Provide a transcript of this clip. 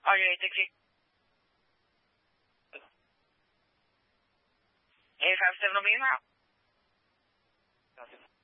Are you ready to click? 857 will be in route.